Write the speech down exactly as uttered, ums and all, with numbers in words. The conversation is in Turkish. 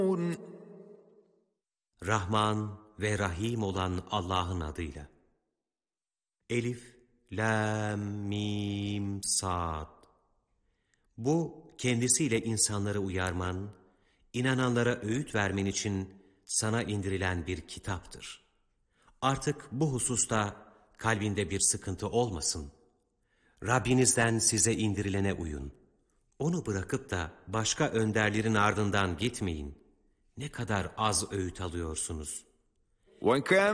Rahman ve Rahim olan Allah'ın adıyla. Elif, Lam, Mim, Sad. Bu kendisiyle insanları uyarman, inananlara öğüt vermen için sana indirilen bir kitaptır. Artık bu hususta kalbinde bir sıkıntı olmasın. Rabbinizden size indirilene uyun. Onu bırakıp da başka önderlerin ardından gitmeyin. Ne kadar az öğüt alıyorsunuz.